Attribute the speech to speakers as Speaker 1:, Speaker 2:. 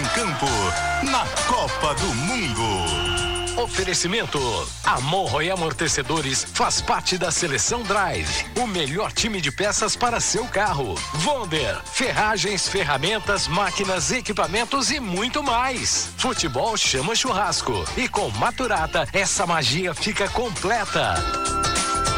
Speaker 1: campo, na Copa do Mundo.
Speaker 2: Oferecimento: Amorro e Amortecedores faz parte da Seleção Drive, o melhor time de peças para seu carro. Wonder, ferragens, ferramentas, máquinas, equipamentos e muito mais. Futebol chama churrasco e com Maturata essa magia fica completa.